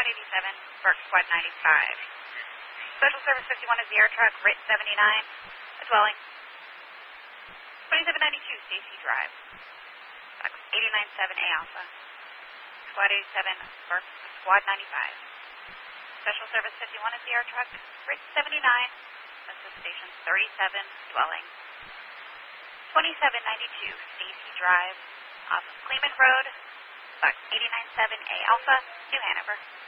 187, Burke Squad 95. Special Service 51 is the air truck, RIT 79, a dwelling. 2792, Stacy Drive. 897A Alpha. Squad 87, Burke Squad 95. Special Service 51 is the air truck, RIT 79, assist station 37, dwelling. 2792, Stacy Drive, off of Cleveland Road, box 897A Alpha, New Hanover.